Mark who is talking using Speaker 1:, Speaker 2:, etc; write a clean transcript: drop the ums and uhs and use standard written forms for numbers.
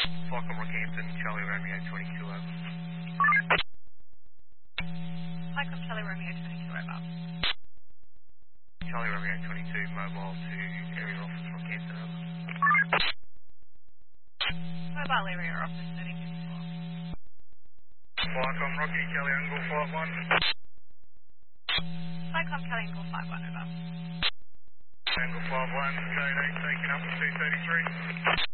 Speaker 1: Flycom Rockhampton, Charlie Romeo 22 over.
Speaker 2: Flycom Charlie Romeo 22 over.
Speaker 1: Charlie Romeo 22, mobile to area office Rockhampton over.
Speaker 2: Mobile area office 1354.
Speaker 1: Flycom Rocky, Charlie Angle Flight 1.
Speaker 2: Flycom Charlie Angle 51 over.
Speaker 1: Angle 51, code 8 taking up to 233.